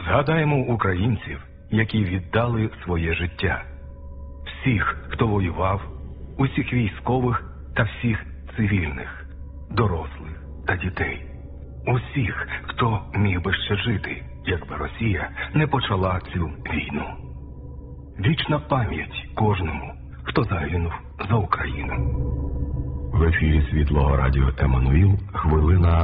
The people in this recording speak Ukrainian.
Згадаємо українців, які віддали своє життя. Всіх, хто воював, усіх військових та всіх цивільних, дорослих та дітей. Усіх, хто міг би ще жити, якби Росія не почала цю війну. Вічна пам'ять кожному, хто загинув за Україну. В ефірі Світлого радіо Еммануїл хвилина